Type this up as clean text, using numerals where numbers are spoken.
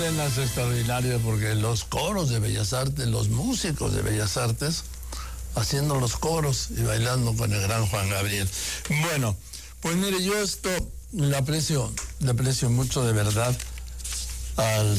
Escenas extraordinarias porque los coros de Bellas Artes, los músicos de Bellas Artes, haciendo los coros y bailando con el gran Juan Gabriel. Bueno, pues mire, yo esto le aprecio mucho de verdad al